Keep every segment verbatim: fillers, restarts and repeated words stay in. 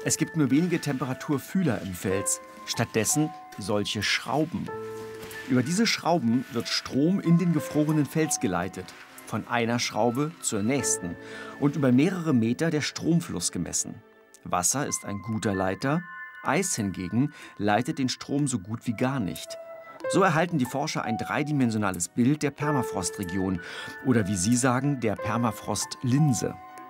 Es gibt nur wenige Temperaturfühler im Fels, stattdessen solche Schrauben. Über diese Schrauben wird Strom in den gefrorenen Fels geleitet, von einer Schraube zur nächsten und über mehrere Meter der Stromfluss gemessen. Wasser ist ein guter Leiter, Eis hingegen leitet den Strom so gut wie gar nicht. So erhalten die Forscher ein dreidimensionales Bild der Permafrostregion oder wie sie sagen, der Permafrostlinse.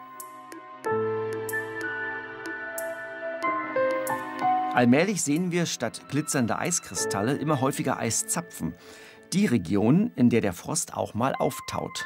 Allmählich sehen wir statt glitzernder Eiskristalle immer häufiger Eiszapfen. Die Region, in der der Frost auch mal auftaut.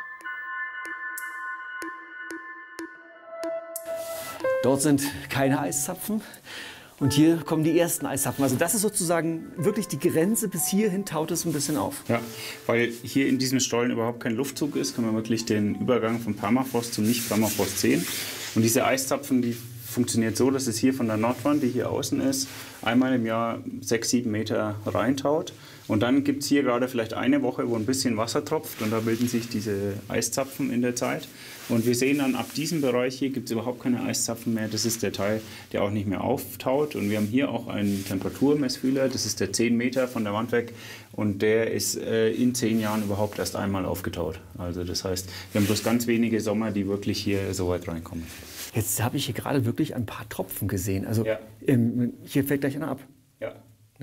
Dort sind keine Eiszapfen und hier kommen die ersten Eiszapfen. Also das ist sozusagen wirklich die Grenze, bis hierhin taut es ein bisschen auf. Ja, weil hier in diesem Stollen überhaupt kein Luftzug ist, kann man wirklich den Übergang von Permafrost zum Nicht-Permafrost sehen. Und diese Eiszapfen, die funktioniert so, dass es hier von der Nordwand, die hier außen ist, einmal im Jahr sechs, sieben Meter reintaut. Und dann gibt es hier gerade vielleicht eine Woche, wo ein bisschen Wasser tropft und da bilden sich diese Eiszapfen in der Zeit. Und wir sehen dann, ab diesem Bereich hier gibt es überhaupt keine Eiszapfen mehr. Das ist der Teil, der auch nicht mehr auftaut. Und wir haben hier auch einen Temperaturmessfühler, das ist der zehn Meter von der Wand weg. Und der ist äh, in zehn Jahren überhaupt erst einmal aufgetaut. Also das heißt, wir haben bloß ganz wenige Sommer, die wirklich hier so weit reinkommen. Jetzt habe ich hier gerade wirklich ein paar Tropfen gesehen. Also ja. ähm, hier fällt gleich einer ab. Ja.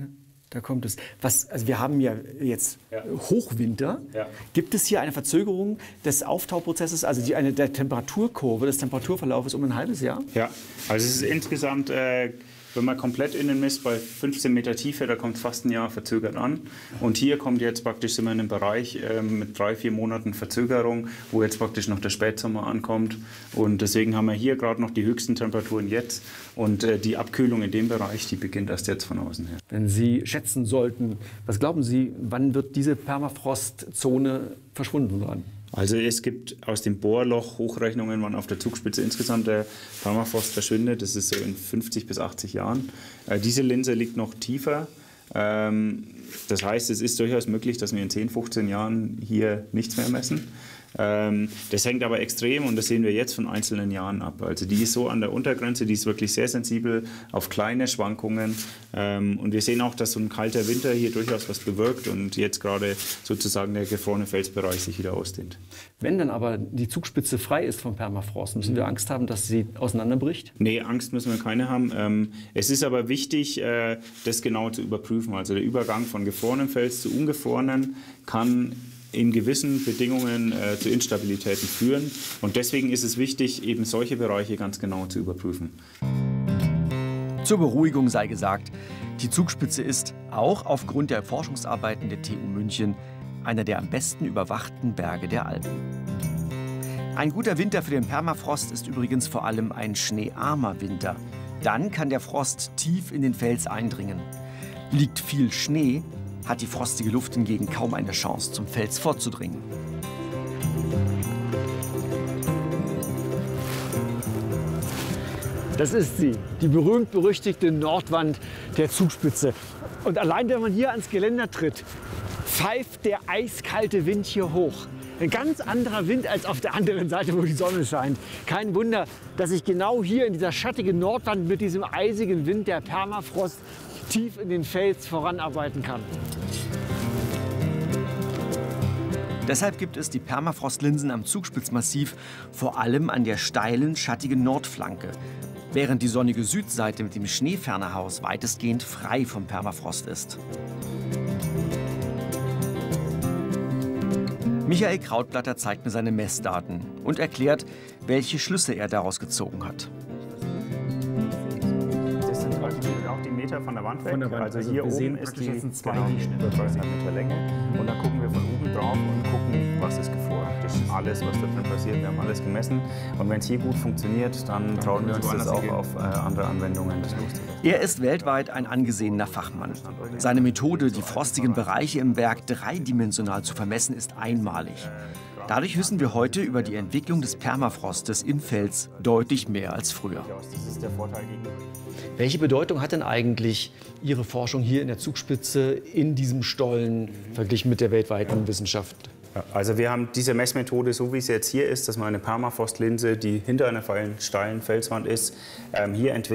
Da kommt es. Was, also wir haben ja jetzt ja. Hochwinter. Ja. Gibt es hier eine Verzögerung des Auftauprozesses, also die, eine der Temperaturkurve, des Temperaturverlaufes um ein halbes Jahr? Ja, also es ist insgesamt, äh, wenn man komplett innen misst, bei fünfzehn Meter Tiefe, da kommt fast ein Jahr verzögert an. Und hier kommt jetzt praktisch, sind wir in einem Bereich äh, mit drei, vier Monaten Verzögerung, wo jetzt praktisch noch der Spätsommer ankommt. Und deswegen haben wir hier gerade noch die höchsten Temperaturen jetzt. Und äh, die Abkühlung in dem Bereich, die beginnt erst jetzt von außen her. Wenn Sie schätzen sollten, was glauben Sie, wann wird diese Permafrostzone verschwunden sein? Also es gibt aus dem Bohrloch Hochrechnungen, wann auf der Zugspitze insgesamt der Permafrost verschwindet. Das ist so in fünfzig bis achtzig Jahren. Äh, diese Linse liegt noch tiefer. Ähm, das heißt, es ist durchaus möglich, dass wir in zehn, fünfzehn Jahren hier nichts mehr messen. Ähm, das hängt aber extrem, und das sehen wir jetzt, von einzelnen Jahren ab. Also die ist so an der Untergrenze, die ist wirklich sehr sensibel auf kleine Schwankungen. Ähm, und wir sehen auch, dass so ein kalter Winter hier durchaus was bewirkt und jetzt gerade sozusagen der gefrorene Felsbereich sich wieder ausdehnt. Wenn dann aber die Zugspitze frei ist vom Permafrost, müssen wir Angst haben, dass sie auseinanderbricht? Nee, Angst müssen wir keine haben. Ähm, es ist aber wichtig, äh, das genau zu überprüfen. Also der Übergang von gefrorenem Fels zu ungefrorenen kann in gewissen Bedingungen äh, zu Instabilitäten führen. Und deswegen ist es wichtig, eben solche Bereiche ganz genau zu überprüfen. Zur Beruhigung sei gesagt, die Zugspitze ist, auch aufgrund der Forschungsarbeiten der T U München, einer der am besten überwachten Berge der Alpen. Ein guter Winter für den Permafrost ist übrigens vor allem ein schneearmer Winter. Dann kann der Frost tief in den Fels eindringen. Liegt viel Schnee, hat die frostige Luft hingegen kaum eine Chance, zum Fels vorzudringen. Das ist sie, die berühmt-berüchtigte Nordwand der Zugspitze. Und allein, wenn man hier ans Geländer tritt, pfeift der eiskalte Wind hier hoch. Ein ganz anderer Wind als auf der anderen Seite, wo die Sonne scheint. Kein Wunder, dass sich genau hier in dieser schattigen Nordwand mit diesem eisigen Wind der Permafrost tief in den Fels voranarbeiten kann. Deshalb gibt es die Permafrostlinsen am Zugspitzmassiv vor allem an der steilen, schattigen Nordflanke, während die sonnige Südseite mit dem Schneefernerhaus weitestgehend frei vom Permafrost ist. Michael Krautblatter zeigt mir seine Messdaten und erklärt, welche Schlüsse er daraus gezogen hat. Das sind auch die Meter von der Wand weg. Von der Wand. Also, also hier wir oben sehen ist die, die zwei genau, über dreißig Meter Länge. Und dann gucken wir von oben drauf und gucken, was ist gefroren. Das ist alles, was da drin passiert. Wir haben alles gemessen. Und wenn es hier gut funktioniert, dann trauen wir uns das auch auf äh, andere Anwendungen. Das er ist weltweit ein angesehener Fachmann. Seine Methode, die frostigen Bereiche im Berg dreidimensional zu vermessen, ist einmalig. Dadurch wissen wir heute über die Entwicklung des Permafrostes im Fels deutlich mehr als früher. Das ist der Vorteil gegenüber. Welche Bedeutung hat denn eigentlich Ihre Forschung hier in der Zugspitze in diesem Stollen verglichen mit der weltweiten Wissenschaft? Also wir haben diese Messmethode, so wie sie jetzt hier ist, dass man eine Permafrostlinse, die hinter einer steilen Felswand ist, hier entwickelt.